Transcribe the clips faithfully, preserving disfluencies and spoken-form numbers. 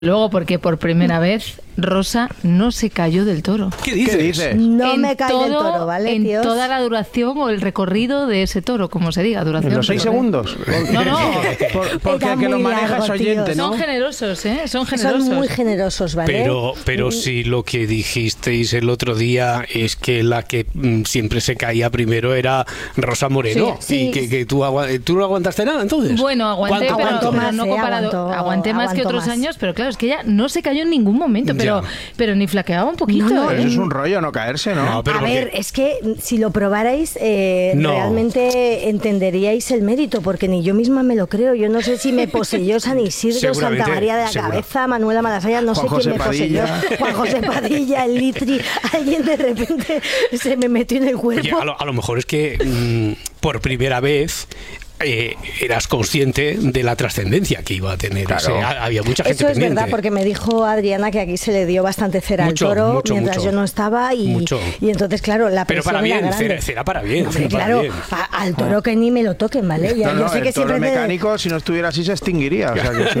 Luego, porque por primera vez Rosa no se cayó del toro. ¿Qué dices? ¿Qué dices? No en me caí todo, del toro, ¿vale, en tíos? toda la duración o el recorrido de ese toro, como se diga, duración. ¿En los seis segundos? No, no. Por, porque Era el que lo muy maneja largo, es oyente, tíos. ¿no? Son generosos, ¿eh? Son generosos. Son muy generosos, ¿vale? Pero, pero si lo que dijisteis el otro día es que la que mm, siempre se caía primero era Rosa Moreno. Sí, sí. Y que, que tú, agua- ¿tú no aguantaste nada entonces? Bueno, aguanté, ¿Cuánto, pero, cuánto? pero Más, no eh, comparado. aguantó- aguanté más que aguantó otros más. años, pero claro, es que ella no se cayó en ningún momento, pero, Ya. pero ni flaqueaba un poquito. No, no, Pero ¿eh? eso es un rollo, no caerse, ¿no? No, pero a porque- ver, es que si lo probarais, eh, No. realmente entenderíais el mérito, porque ni yo misma me lo creo. Yo no sé si me poseyó San Isidro, Seguramente, Santa María de la seguro. Cabeza, Manuela Malasaña, no Juan sé José quién me Padilla. poseyó. Juan José Padilla, el Litri, alguien de repente se me metió en el cuerpo. Oye, a lo, a lo mejor es que mm, por primera vez eh, eras consciente de la trascendencia que iba a tener. Claro. O sea, había mucha gente Eso es pendiente. verdad, porque me dijo Adriana que aquí se le dio bastante cera Mucho, al toro mucho, mientras mucho. yo no estaba y, Mucho. y entonces, claro, la Pero presión para bien, era grande. cera, cera para bien. Hombre, cera para claro, bien. a- al toro que ni me lo toquen, ¿vale? Ya, No, yo no, sé el que toro siempre te- mecánico, si no estuviera así, se extinguiría. O sea que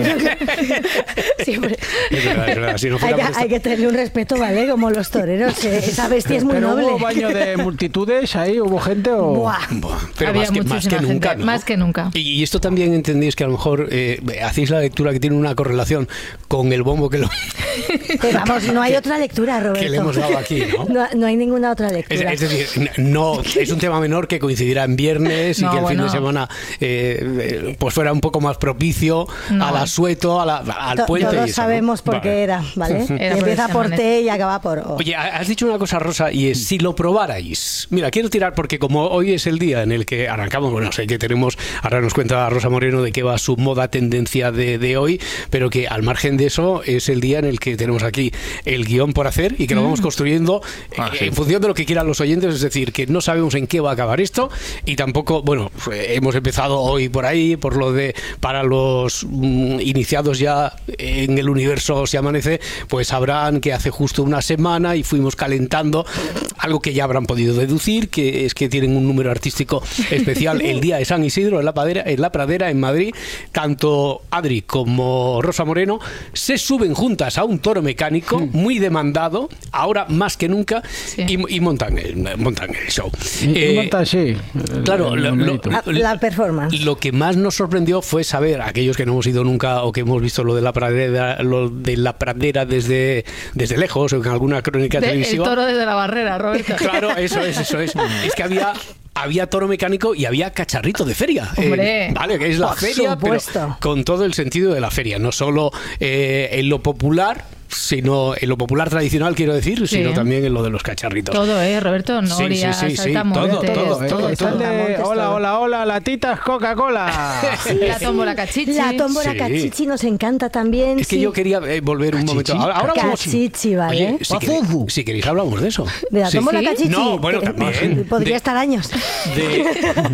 sí. siempre- Es verdad, es verdad. Si no hay, fuera que, por esto- hay que tener un respeto, ¿vale? Como los toreros. eh, Esa bestia es muy ¿Pero noble. hubo baño de multitudes ahí? ¿Hubo gente o...? Buah. Buah, pero Había más que, más muchísima que nunca, gente, ¿no? más que nunca. Y, y esto también entendéis que a lo mejor eh, hacéis la lectura que tiene una correlación con el bombo que, lo, Pero vamos, no hay otra lectura, Roberto. que le hemos dado aquí, ¿no? No, no hay ninguna otra Es, lectura. es decir, no es un tema menor que coincidirá en viernes y No, que el fin bueno. de semana eh, eh, pues fuera un poco más propicio No. al asueto, a la- al To- puente. y Todos eso, ¿no? sabemos por Vale. qué era, ¿vale? Era Y por empieza ese por amanecer. T y acaba por O. Oye, has dicho una cosa, Rosa, y es si lo probarais. Mira, quiero tirar porque como hoy es el día en el que arrancamos, bueno, sé que tenemos, ahora nos cuenta Rosa Moreno de qué va su moda tendencia de, de hoy, pero que al margen de eso es el día en el que tenemos aquí el guión por hacer y que lo vamos construyendo Ah, eh, sí. en función de lo que quieran los oyentes, es decir, que no sabemos en qué va a acabar esto y tampoco, bueno, eh, hemos empezado hoy por ahí, por lo de para los mm, iniciados ya en el universo Si Amanece, pues sabrán que hace justo una semana y fuimos calentando algo que ya habrán podido deducir, que es que tienen un número artístico especial el día de San Isidro en la Pradera, en la Pradera, en Madrid. Tanto Adri como Rosa Moreno se suben juntas a un toro mecánico muy demandado, ahora más que nunca, Sí. y, y montan, el, montan el show. Y- y Eh, monta así. Claro, el lo, lo- numerito. Ah, la performance. lo que más nos sorprendió fue saber, aquellos que no hemos ido nunca o que hemos visto lo de la pradera, lo de la pradera desde, desde lejos o en alguna crónica De- el televisiva. toro desde la barrera, Roberto. Claro, eso es, eso es. Es que había había toro mecánico y había cacharrito de feria. Hombre. Eh, vale, que es la Por feria, supuesto. pero con todo el sentido de la feria, no solo eh, en lo popular, sino en lo popular tradicional, quiero decir, Sí. sino también en lo de los cacharritos. Todo, ¿eh, Roberto? Sí, sí, Noria, sí, sí, saltamontes, todo, todo, Eh, todo, están de, Saltamontes, hola, todo. hola, hola, latitas Coca-Cola. La tómbola cachichi. La tómbola Sí. cachichi nos encanta también. Es que sí. yo quería eh, volver un momento. Ahora, ahora vamos. Cachichi, ¿vale? Oye, si queréis, si queréis hablamos de eso. De la Sí. tómbola ¿Sí? cachichi. No, bueno, que- también. Podría De- estar años. De,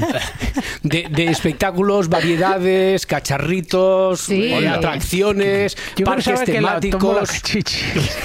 de, de espectáculos, variedades, cacharritos, Sí. eh, atracciones, Yo parques pensaba que la tómbola temáticos. cachichi.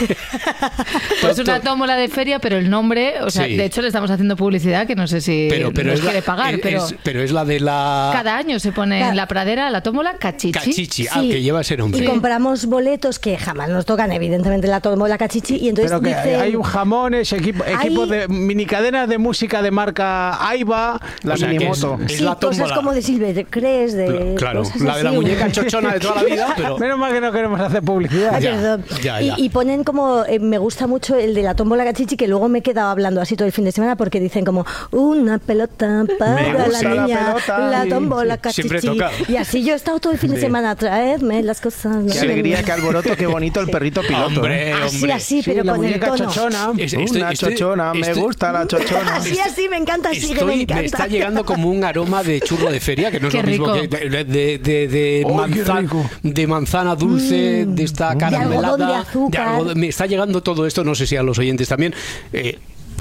Pues To- una to- tómbola de feria, pero el nombre, o sea, Sí. de hecho le estamos haciendo publicidad que no sé si Pero, pero, nos es la, quiere pagar, es- pero es- pero es la de la cada año se pone Ca- en la pradera la tómbola cachichi. cachichi, ah, Sí. que lleva ese nombre. Y compramos boletos que jamás nos tocan, evidentemente, la tómbola cachichi. Y entonces Pero que dicen, hay un jamones, equipo, Hay- equipo de mini cadenas de música de marca Aiba, la O sea, que minimoto. es- sí, la cosas tómbola. como de Silvercrest, de Claro, cosas la de la así, muñeca bueno. chochona de toda la vida, pero Menos mal que no queremos hacer publicidad. Ay, Ya, perdón. ya, ya. Y, y ponen como, eh, me gusta mucho el de la tómbola cachichi, que luego me he quedado hablando así todo el fin de semana porque dicen como una pelota para Me la gusta la niña, pelota. la Sí. tómbola cachichi. Siempre toca. Y así yo he estado todo el fin de Sí. semana, traedme las cosas. no Qué sé. alegría, qué alboroto, qué bonito el perrito piloto. hombre, ¿eh? Así, hombre. así, Sí, pero la con el muñeca tono. chochona. Es- estoy- una estoy- chochona, me estoy- gusta la chochona. Así, así, me encanta, así que me Estoy, encanta. me está llegando como un aroma de churro de feria, que no es Qué lo mismo rico. que de, de, de, de ¡Ay, qué manzana, rico! de manzana dulce, de esta caramelada. algodón de azúcar. algodón- me está llegando todo esto, no sé si a los oyentes también. Eh,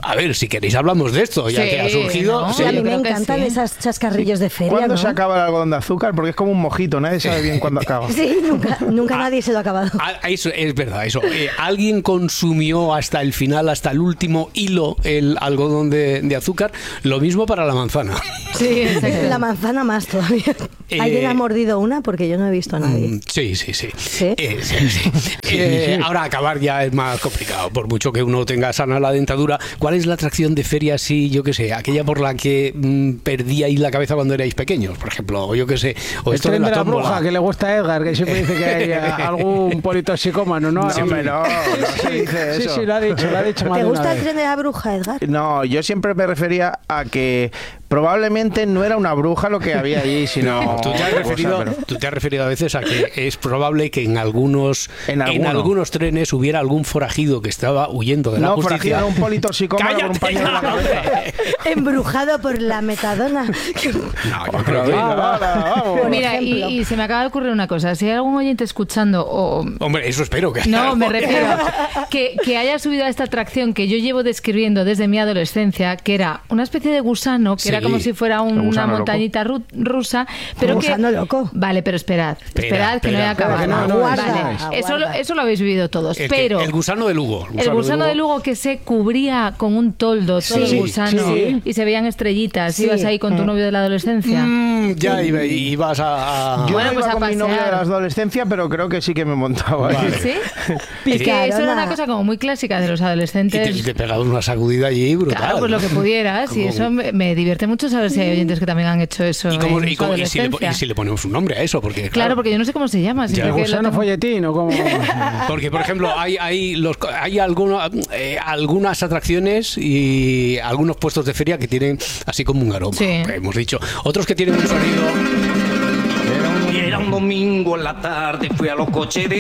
a ver, si queréis hablamos de esto, ya Sí, que ha surgido. ¿no? Sí. A mí Yo me creo que encantan sí. esas chascarrillos de feria, ¿Cuándo ¿no? se acaba el algodón de azúcar? Porque es como un mojito, nadie sabe bien cuándo acaba. Sí, nunca, nunca nadie se lo ha acabado. Ah, Eso es verdad, eso. Eh, ¿Alguien consumió hasta el final, hasta el último hilo, el algodón de, de azúcar? Lo mismo para la manzana. Sí, exacto. La manzana más todavía. Eh, ¿Alguien ha mordido una? Porque yo no he visto a nadie. Mm, Sí, sí, sí. ¿Sí? Eh, sí, sí. Eh, ahora acabar ya es más complicado, por mucho que uno tenga sana la dentadura. ¿Cuál es la atracción de feria, sí, yo qué sé, aquella por la que mm, perdíais la cabeza cuando erais pequeños, por ejemplo, o yo qué sé, o El esto de tren la de la tómbola? bruja, que le gusta a Edgar, que siempre dice que hay a- algún politoxicómano, ¿no? No, Así- hombre, no, no se dice Sí, eso. sí, lo ha dicho, lo ha dicho más ¿Te de una gusta el vez. tren de la bruja, Edgar? No, yo siempre me refería a que probablemente no era una bruja lo que había allí, sino No, tú te, has otra referido, cosa, pero- tú te has referido a veces a que es probable que en algunos En en, alguno. algunos trenes hubiera algún forajido que estaba huyendo de la No, justicia. forajido era un politoxicómano con un ¡Cállate! pañuelo en la cabeza. Embrujado por la metadona. No, yo creo Pero que- venga, hala, vamos. Por Mira, y, ejemplo. y se me acaba de ocurrir una cosa. Si hay algún oyente escuchando o... Hombre, eso espero que No, me refiero que, que haya subido a esta atracción que yo llevo describiendo desde mi adolescencia, que era una especie de gusano, que Sí. era como si fuera un- El una gusano montañita ru- rusa, pero Un que... gusano loco. Vale, pero esperad, Espera, esperad que no he espera, acabado. espera, que no, no, vale, eso no es. eso, lo, Aguarda. eso lo habéis vivido todos, El, que- pero... el gusano de Lugo. El gusano de Lugo que se cubría con un toldo, todo Sí, el gusano, sí. y se veían estrellitas. Sí. Ibas ahí con tu novio de la adolescencia. Mm, ya iba- ibas a... a- Yo Bueno, no pues iba a con mi novia de pasear. la adolescencia, pero creo que sí que me montaba ahí. Vale. ¿Sí? Es que eso era una cosa como muy clásica de los y te, adolescentes. y te pegabas una sacudida allí brutal. Claro, pues lo que pudieras. Y Como- eso me, me divierte mucho saber si hay oyentes que también han hecho eso. ¿Y, cómo- en y su cómo- y si le, po- adolescencia. y si le ponemos un nombre a eso? Porque, Claro, porque yo no sé cómo se llama. Ya. siempre ¿El que lo gusano tengo- folletín o cómo? Porque, por ejemplo, hay, hay, los, hay alguno- eh, algunas atracciones y algunos puestos de feria que tienen así como un aroma, Sí. hemos dicho. Otros que tienen un sonido... Y era un domingo en la tarde, fui a los coches de